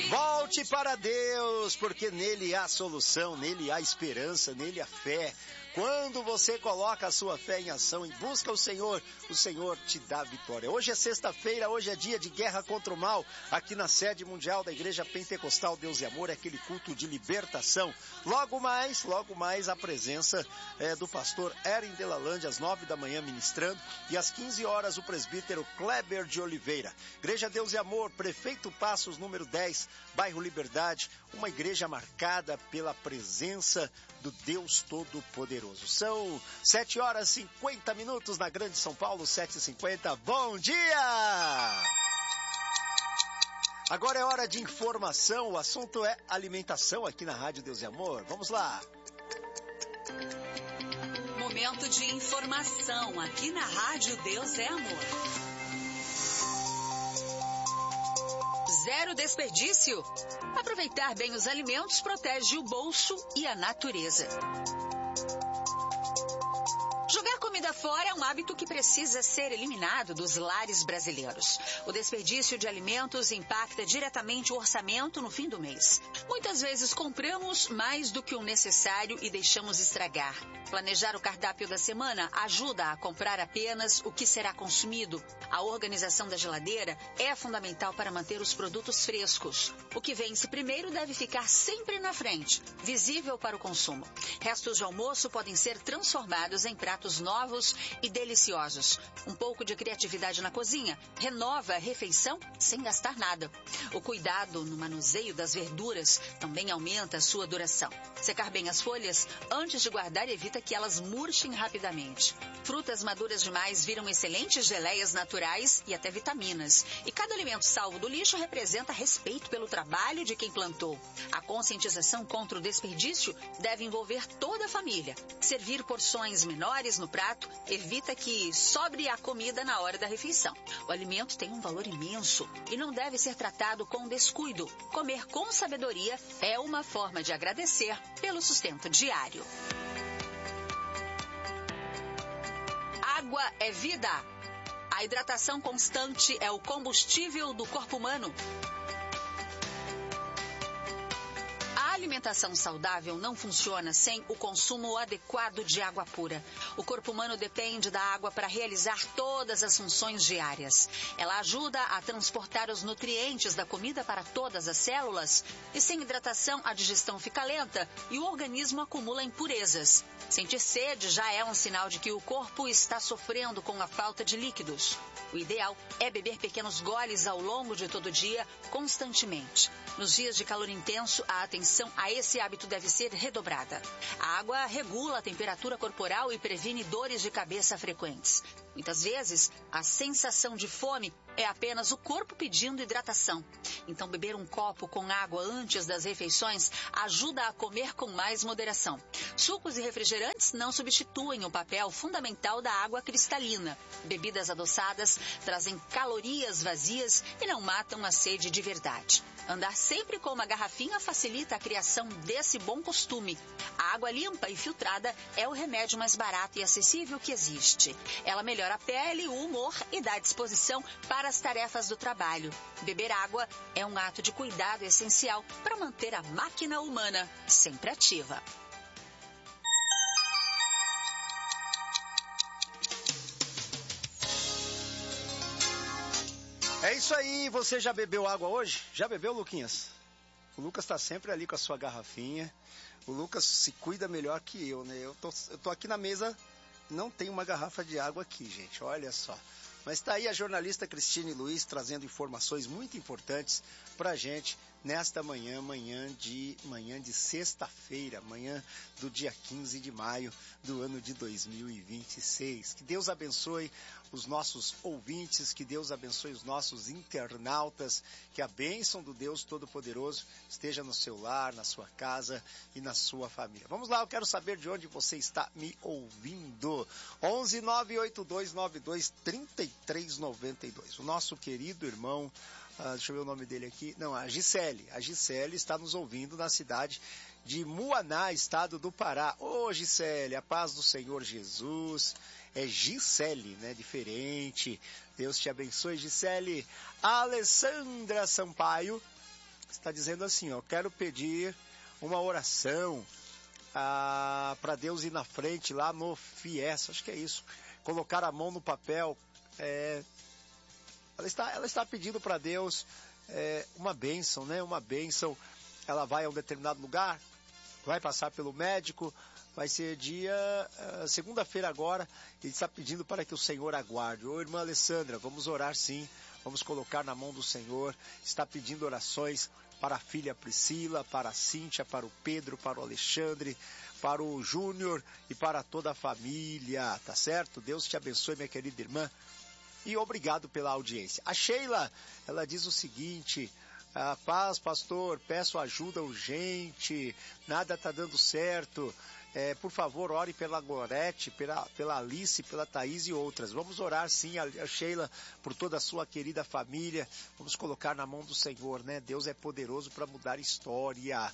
Volte para Deus, porque nele há solução, nele há esperança, nele há fé. Quando você coloca a sua fé em ação e busca o Senhor te dá vitória. Hoje é sexta-feira, hoje é dia de guerra contra o mal, aqui na sede mundial da Igreja Pentecostal Deus e Amor, é aquele culto de libertação. Logo mais a presença do pastor Erin Delalande, às 9 da manhã ministrando, e às 15 horas o presbítero Kleber de Oliveira. Igreja Deus e Amor, Prefeito Passos, número 10, bairro Liberdade, uma igreja marcada pela presença do Deus Todo-Poderoso. São 7 horas e 50 minutos na Grande São Paulo, 7h50. Bom dia! Agora é hora de informação, o assunto é alimentação aqui na Rádio Deus e Amor. Vamos lá! Momento de informação aqui na Rádio Deus é Amor. Zero desperdício. Aproveitar bem os alimentos protege o bolso e a natureza. Jogar comida fora é um hábito que precisa ser eliminado dos lares brasileiros. O desperdício de alimentos impacta diretamente o orçamento no fim do mês. Muitas vezes compramos mais do que o necessário e deixamos estragar. Planejar o cardápio da semana ajuda a comprar apenas o que será consumido. A organização da geladeira é fundamental para manter os produtos frescos. O que vence primeiro deve ficar sempre na frente, visível para o consumo. Restos de almoço podem ser transformados em pratos novos e deliciosos. Um pouco de criatividade na cozinha renova a refeição sem gastar nada. O cuidado no manuseio das verduras também aumenta a sua duração. Secar bem as folhas antes de guardar evita que elas murchem rapidamente. Frutas maduras demais viram excelentes geleias naturais e até vitaminas. E cada alimento salvo do lixo representa respeito pelo trabalho de quem plantou. A conscientização contra o desperdício deve envolver toda a família. Servir porções menores no prato evita que sobre a comida na hora da refeição. O alimento tem um valor imenso e não deve ser tratado com descuido. Comer com sabedoria é uma forma de agradecer pelo sustento diário. Água é vida. A hidratação constante é o combustível do corpo humano. A alimentação saudável não funciona sem o consumo adequado de água pura. O corpo humano depende da água para realizar todas as funções diárias. Ela ajuda a transportar os nutrientes da comida para todas as células e sem hidratação a digestão fica lenta e o organismo acumula impurezas. Sentir sede já é um sinal de que o corpo está sofrendo com a falta de líquidos. O ideal é beber pequenos goles ao longo de todo o dia, constantemente. Nos dias de calor intenso, a atenção a esse hábito deve ser redobrada. A água regula a temperatura corporal e previne dores de cabeça frequentes. Muitas vezes, a sensação de fome é apenas o corpo pedindo hidratação. Então, beber um copo com água antes das refeições ajuda a comer com mais moderação. Sucos e refrigerantes não substituem o papel fundamental da água cristalina. Bebidas adoçadas trazem calorias vazias e não matam a sede de verdade. Andar sempre com uma garrafinha facilita a criação desse bom costume. A água limpa e filtrada é o remédio mais barato e acessível que existe. Ela melhora a pele, o humor e dá disposição para as tarefas do trabalho. Beber água é um ato de cuidado essencial para manter a máquina humana sempre ativa. É isso aí, você já bebeu água hoje? Já bebeu, Luquinhas? O Lucas está sempre ali com a sua garrafinha. O Lucas se cuida melhor que eu, né? Eu tô aqui na mesa, não tem uma garrafa de água aqui, gente, olha só. Mas está aí a jornalista Cristine Luiz trazendo informações muito importantes para a gente nesta manhã de sexta-feira, manhã do dia 15 de maio do ano de 2026. Que Deus abençoe os nossos ouvintes, que Deus abençoe os nossos internautas, que a bênção do Deus Todo-Poderoso esteja no seu lar, na sua casa e na sua família. Vamos lá, eu quero saber de onde você está me ouvindo. 11 982 92 3392. O nosso querido irmão, deixa eu ver o nome dele aqui, não, a Gisele está nos ouvindo na cidade de Muaná, estado do Pará. Ô Gisele, a paz do Senhor Jesus. É Gisele, né? Diferente. Deus te abençoe, Gisele. A Alessandra Sampaio está dizendo assim, ó, quero pedir uma oração para Deus ir na frente lá no FIES, acho que é isso, colocar a mão no papel. Ela está pedindo para Deus uma bênção, né? Uma bênção. Ela vai a um determinado lugar, vai passar pelo médico, vai ser segunda-feira agora, ele está pedindo para que o Senhor aguarde. Ô, irmã Alessandra, vamos orar sim, vamos colocar na mão do Senhor, está pedindo orações para a filha Priscila, para a Cíntia, para o Pedro, para o Alexandre, para o Júnior e para toda a família, tá certo? Deus te abençoe, minha querida irmã, e obrigado pela audiência. A Sheila, ela diz o seguinte: paz, pastor, peço ajuda urgente, nada está dando certo. Por favor, ore pela Gorete, pela Alice, pela Thaís e outras. Vamos orar sim, a Sheila, por toda a sua querida família. Vamos colocar na mão do Senhor, né? Deus é poderoso para mudar história.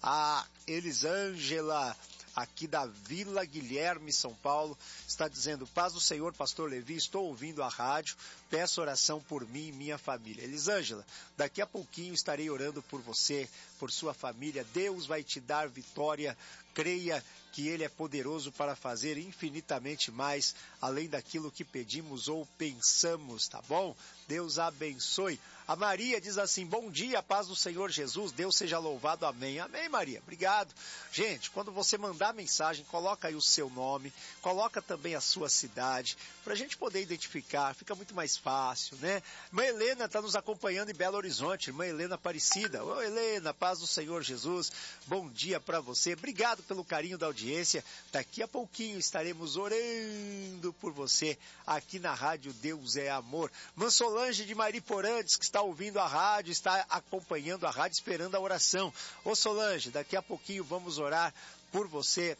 A Elisângela, aqui da Vila Guilherme, São Paulo, está dizendo: paz do Senhor, pastor Levi, estou ouvindo a rádio, peço oração por mim e minha família. Elisângela, daqui a pouquinho estarei orando por você, por sua família. Deus vai te dar vitória, creia que Ele é poderoso para fazer infinitamente mais, além daquilo que pedimos ou pensamos, tá bom? Deus abençoe. A Maria diz assim: bom dia, paz do Senhor Jesus, Deus seja louvado, amém. Amém, Maria, obrigado. Gente, quando você mandar mensagem, coloca aí o seu nome, coloca também a sua cidade, para a gente poder identificar, fica muito mais fácil, né? Irmã Helena está nos acompanhando em Belo Horizonte, irmã Helena Aparecida. Ô Helena, paz do Senhor Jesus, bom dia para você, obrigado pelo carinho da audiência. Daqui a pouquinho estaremos orando por você aqui na Rádio Deus é Amor. Irmã Solange de Mariporã diz que está ouvindo a rádio, está acompanhando a rádio, esperando a oração. Ô Solange, daqui a pouquinho vamos orar por você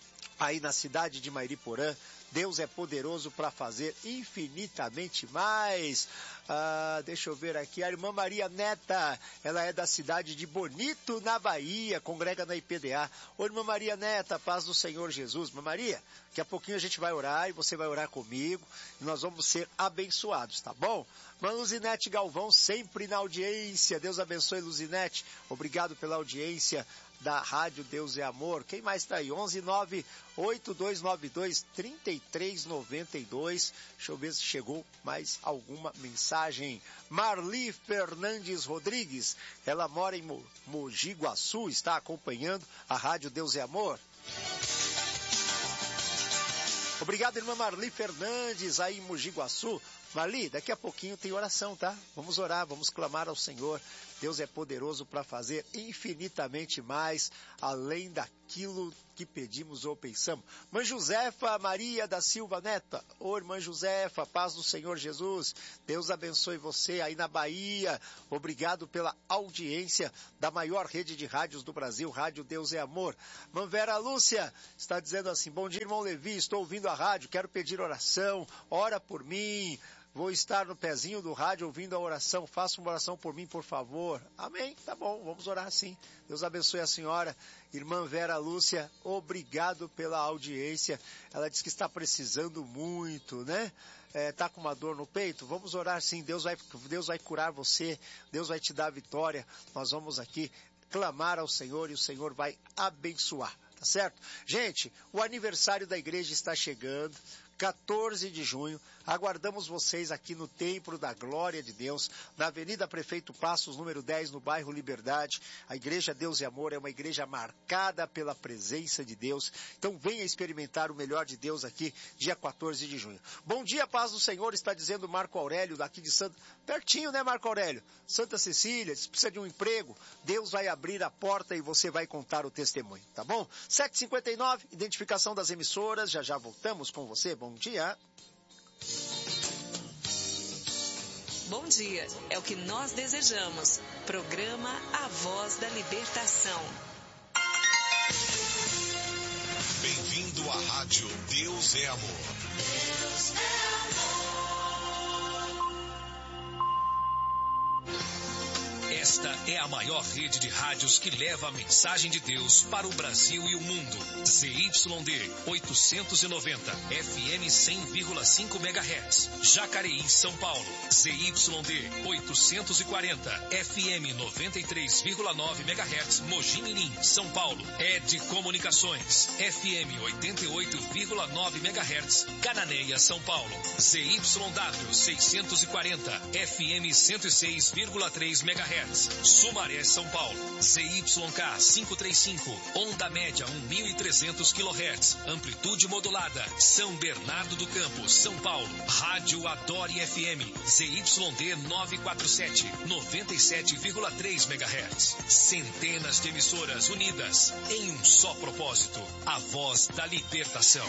aí na cidade de Mariporã. Deus é poderoso para fazer infinitamente mais. Deixa eu ver aqui, a irmã Maria Neta, ela é da cidade de Bonito, na Bahia, congrega na IPDA. Ô, irmã Maria Neta, paz do Senhor Jesus. Irmã Maria, daqui a pouquinho a gente vai orar e você vai orar comigo e nós vamos ser abençoados, tá bom? Irmã Luzinete Galvão, sempre na audiência. Deus abençoe, Luzinete. Obrigado pela audiência da Rádio Deus é Amor. Quem mais está aí? 11982923392. Deixa eu ver se chegou mais alguma mensagem. Marli Fernandes Rodrigues, ela mora em Mogi Guaçu, está acompanhando a Rádio Deus é Amor. Obrigado, irmã Marli Fernandes, aí em Mogi Guaçu. Marli, daqui a pouquinho tem oração, tá? Vamos orar, vamos clamar ao Senhor. Deus é poderoso para fazer infinitamente mais, além daquilo que pedimos ou pensamos. Irmã Josefa Maria da Silva Neta. Ô, irmã Josefa, paz do Senhor Jesus. Deus abençoe você aí na Bahia. Obrigado pela audiência da maior rede de rádios do Brasil, Rádio Deus é Amor. Irmã Vera Lúcia está dizendo assim: bom dia, irmão Levi, estou ouvindo a rádio, quero pedir oração, ora por mim. Vou estar no pezinho do rádio ouvindo a oração. Faça uma oração por mim, por favor. Amém? Tá bom, vamos orar sim. Deus abençoe a senhora. Irmã Vera Lúcia, obrigado pela audiência. Ela diz que está precisando muito, né? Tá com uma dor no peito? Vamos orar sim. Deus vai curar você. Deus vai te dar vitória. Nós vamos aqui clamar ao Senhor e o Senhor vai abençoar. Tá certo? Gente, o aniversário da igreja está chegando. 14 de junho, aguardamos vocês aqui no Templo da Glória de Deus, na Avenida Prefeito Passos, número 10, no bairro Liberdade. A Igreja Deus e Amor é uma igreja marcada pela presença de Deus, então venha experimentar o melhor de Deus aqui, dia 14 de junho. Bom dia, paz do Senhor, está dizendo Marco Aurélio, daqui de Santa... Pertinho, né, Marco Aurélio? Santa Cecília, se precisa de um emprego, Deus vai abrir a porta e você vai contar o testemunho, tá bom? 7h59, identificação das emissoras, já voltamos com você. Bom dia. Bom dia, é o que nós desejamos. Programa A Voz da Libertação. Bem-vindo à Rádio Deus é Amor. Deus é amor. Esta Esta é a maior rede de rádios que leva a mensagem de Deus para o Brasil e o mundo. ZYD 890, FM 100,5 MHz. Jacareí, São Paulo. ZYD 840, FM 93,9 MHz. Mogi Mirim, São Paulo. ED Comunicações, FM 88,9 MHz. Cananéia, São Paulo. ZYW 640, FM 106,3 MHz. Sumaré, São Paulo. ZYK 535, onda média 1.300 kHz. Amplitude modulada. São Bernardo do Campo, São Paulo. Rádio Adore FM. ZYD 947, 97,3 MHz. Centenas de emissoras unidas em um só propósito. A voz da libertação.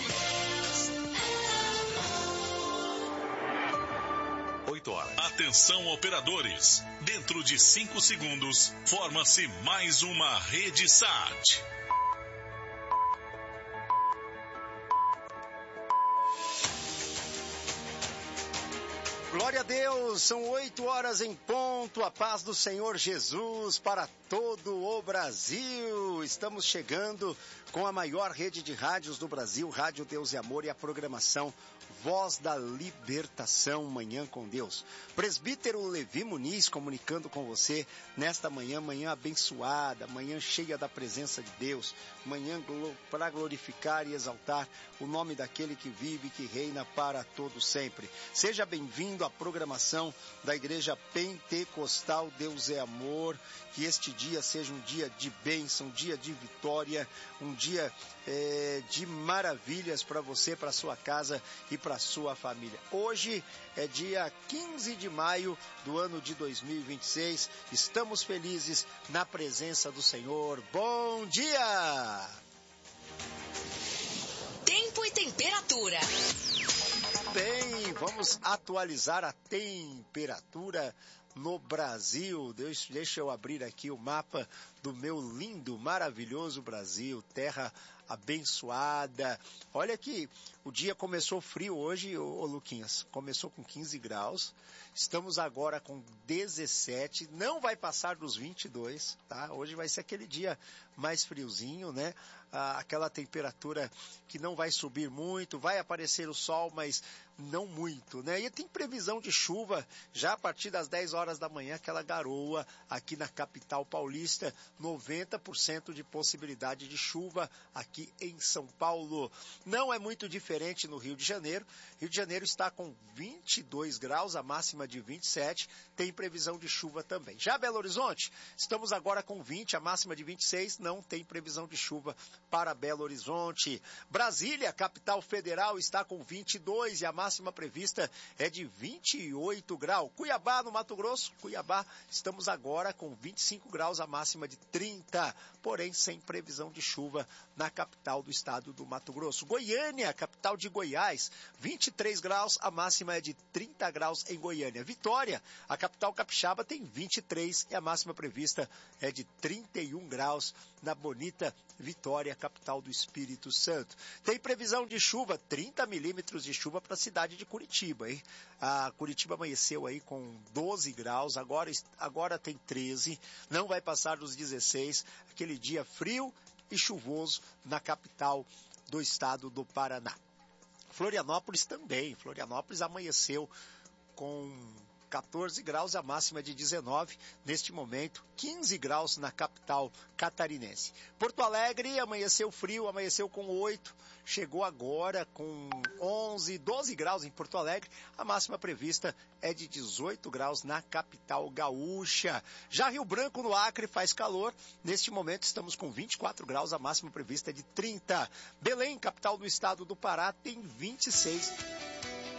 8 horas. Atenção, operadores. Dentro de 5 segundos, forma-se mais uma rede SAT. Glória a Deus, são 8 horas em ponto, a paz do Senhor Jesus para todo o Brasil. Estamos chegando com a maior rede de rádios do Brasil, Rádio Deus e Amor, e a programação Voz da Libertação, Manhã com Deus. Presbítero Levi Muniz comunicando com você nesta manhã, manhã abençoada, manhã cheia da presença de Deus, manhã para glorificar e exaltar o nome daquele que vive e que reina para todo sempre. Seja bem-vindo à programação da Igreja Pentecostal Deus é Amor, que este dia seja um dia de bênção, um dia de vitória, um dia de maravilhas para você, para sua casa e para sua família. Hoje é dia 15 de maio do ano de 2026. Estamos felizes na presença do Senhor. Bom dia! Tempo e temperatura. Bem, vamos atualizar a temperatura no Brasil. Deixa eu abrir aqui o mapa do meu lindo, maravilhoso Brasil, terra abençoada. Olha que o dia começou frio hoje, ô Luquinhas, começou com 15 graus, estamos agora com 17, não vai passar dos 22, tá? Hoje vai ser aquele dia mais friozinho, né? Aquela temperatura que não vai subir muito, vai aparecer o sol, mas não muito, né? E tem previsão de chuva já a partir das 10 horas da manhã, aquela garoa aqui na capital paulista, 90% de possibilidade de chuva aqui em São Paulo. Não é muito diferente no Rio de Janeiro. Rio de Janeiro está com 22 graus, a máxima de 27, tem previsão de chuva também. Já Belo Horizonte, estamos agora com 20, a máxima de 26, não tem previsão de chuva para Belo Horizonte. Brasília, capital federal, está com 22 e a máxima prevista é de 28 graus. Cuiabá, no Mato Grosso, Cuiabá, estamos agora com 25 graus, a máxima de 30, porém sem previsão de chuva na capital do estado do Mato Grosso. Goiânia, capital de Goiás, 23 graus, a máxima é de 30 graus em Goiânia. Vitória, a capital capixaba, tem 23 e a máxima prevista é de 31 graus na bonita Vitória, capital do Espírito Santo. Tem previsão de chuva, 30 milímetros de chuva para a cidade de Curitiba, hein? A Curitiba amanheceu aí com 12 graus, agora tem 13, não vai passar dos 16, aquele dia frio e chuvoso na capital do estado do Paraná. Florianópolis também, Florianópolis amanheceu com 14 graus, a máxima de 19, neste momento, 15 graus na capital catarinense. Porto Alegre amanheceu frio, amanheceu com 8, chegou agora com 11, 12 graus em Porto Alegre, a máxima prevista é de 18 graus na capital gaúcha. Já Rio Branco, no Acre, faz calor, neste momento estamos com 24 graus, a máxima prevista é de 30. Belém, capital do estado do Pará, tem 26